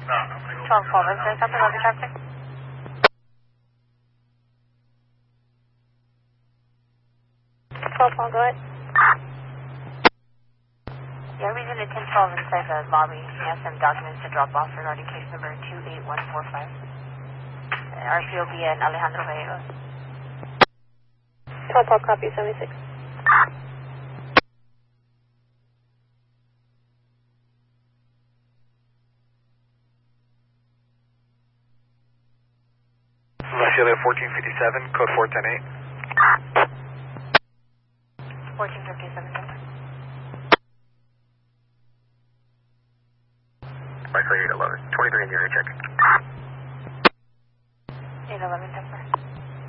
12 Paul, is there something about the traffic? 12 Paul, go ahead. Yeah, we did a 1012 inside the lobby. He has some documents to drop off regarding case number 28145. RPOB and Alejandro Gallegos. 12 Paul, copy 76. Lucilia 1457, code 4108. 1457. Mike 811, 23 in your check.